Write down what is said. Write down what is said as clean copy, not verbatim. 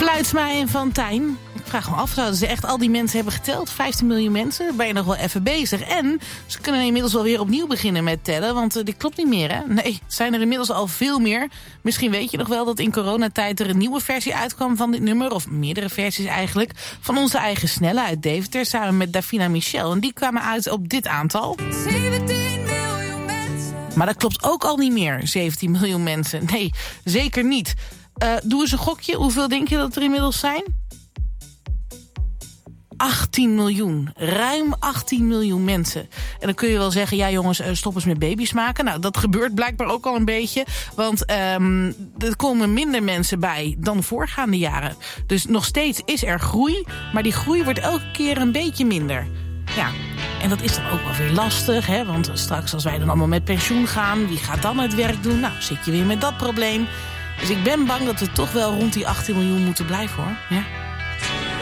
Fluitsma en Van Tijn. Ik vraag me af, zouden ze echt al die mensen hebben geteld? 15 miljoen mensen? Ben je nog wel even bezig? En ze kunnen inmiddels wel weer opnieuw beginnen met tellen. Want dit klopt niet meer, hè? Nee, het zijn er inmiddels al veel meer. Misschien weet je nog wel dat in coronatijd er een nieuwe versie uitkwam van dit nummer. Of meerdere versies eigenlijk. Van onze eigen Snelle uit Deventer. Samen met Davina Michel. En die kwamen uit op dit aantal. 17 miljoen mensen. Maar dat klopt ook al niet meer, 17 miljoen mensen. Nee, zeker niet. Doe eens een gokje. Hoeveel denk je dat er inmiddels zijn? 18 miljoen. Ruim 18 miljoen mensen. En dan kun je wel zeggen, ja jongens, stop eens met baby's maken. Nou, dat gebeurt blijkbaar ook al een beetje. Want er komen minder mensen bij dan voorgaande jaren. Dus nog steeds is er groei. Maar die groei wordt elke keer een beetje minder. Ja, en dat is dan ook wel weer lastig. Hè? Want straks als wij dan allemaal met pensioen gaan, wie gaat dan het werk doen? Nou, zit je weer met dat probleem. Dus ik ben bang dat we toch wel rond die 18 miljoen moeten blijven, hoor. Ja.